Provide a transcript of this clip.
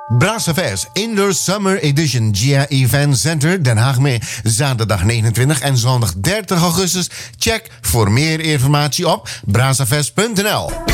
Brassafest Indoor Summer Edition GIA Event Center Den Haag mee. Zaterdag 29 en zondag 30 augustus. Check voor meer informatie op brassafest.nl.